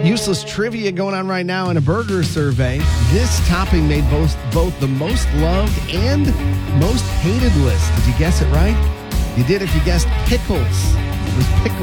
Useless trivia going on right now in a burger survey. This topping made both the most loved and most hated list. Did you guess it right? You did if you guessed pickles. It was pickles.